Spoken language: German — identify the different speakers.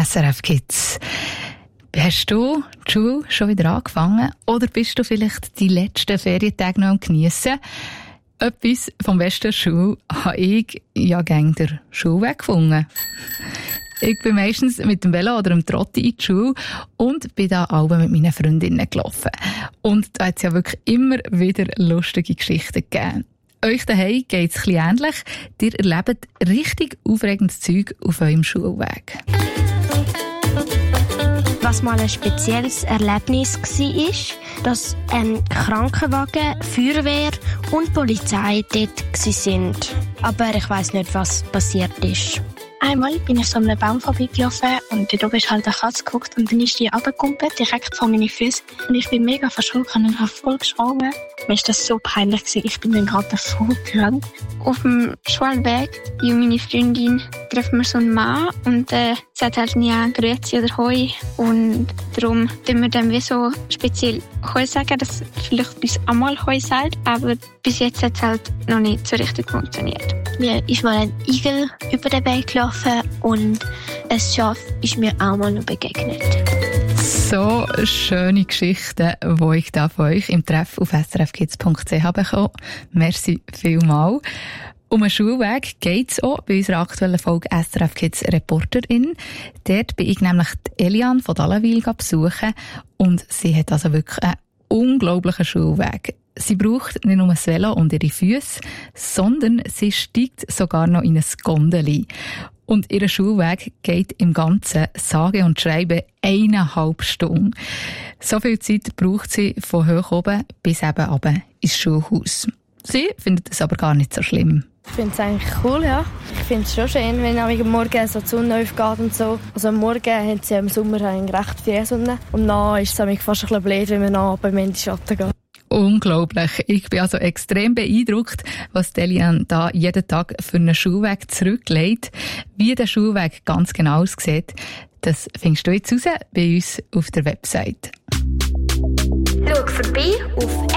Speaker 1: SRF Kids. Hast du die Schule schon wieder angefangen? Oder bist du vielleicht die letzten Ferientage noch am Geniessen? Etwas vom Westen der Schule habe ich ja gegen den Schulweg gefunden. Ich bin meistens mit dem Velo oder dem Trotti in die Schule und bin da alle mit meinen Freundinnen gelaufen. Und da hat es ja wirklich immer wieder lustige Geschichten gegeben. Euch daheim geht es ein bisschen ähnlich. Ihr erlebt richtig aufregendes Zeug auf eurem Schulweg.
Speaker 2: Was mal ein spezielles Erlebnis war, dass ein Krankenwagen, Feuerwehr und Polizei dort waren. Aber ich weiss nicht, was passiert ist.
Speaker 3: Einmal bin ich so an einem Baum vorbeigelaufen und dort oben ist halt eine Katze geguckt und dann ist die runtergekumpelt, direkt vor meine Füße. Und ich bin mega verschrocken und habe voll geschwommen. Mir war das so peinlich gewesen. Ich bin dann gerade davor gerannt.
Speaker 4: Auf dem Schulweg, ich und meine Freundin, treffen wir so einen Mann und sagt halt nie Grüezi oder Hoi. Und darum tun wir dann wie so speziell Hoi sagen, dass vielleicht bis einmal Hoi sagt, aber bis jetzt hat es halt noch nicht so richtig funktioniert.
Speaker 3: Mir ist mal ein Igel über den Weg gelaufen und ein Schaf ist mir auch mal noch begegnet.
Speaker 1: So schöne Geschichten, die ich da von euch im Treff auf srfkids.ch bekomme. Merci vielmals. Um einen Schulweg geht es auch bei unserer aktuellen Folge SRF Kids Reporterin. Dort bin ich nämlich die Eliane von Dallenwil besuchen und sie hat also wirklich einen unglaublichen Schulweg. Sie braucht nicht nur ein Velo und ihre Füße, sondern sie steigt sogar noch in ein Gondeli. Und ihr Schulweg geht im Ganzen sage und schreibe 1,5 Stunden. So viel Zeit braucht sie von hoch oben bis eben runter ins Schulhaus. Sie findet es aber gar nicht so schlimm.
Speaker 5: Ich finde es eigentlich cool, ja. Ich finde es schon schön, wenn am Morgen so die Sonne aufgeht und so. Also am Morgen haben sie im Sommer recht viel Sonne. Und dann ist es fast ein bisschen blöd, wenn man abends in den Schatten geht.
Speaker 1: Unglaublich. Ich bin also extrem beeindruckt, was Eliane da jeden Tag für einen Schulweg zurücklegt. Wie der Schulweg ganz genau aussieht, das findest du jetzt raus bei uns auf der Website.
Speaker 4: Schau vorbei auf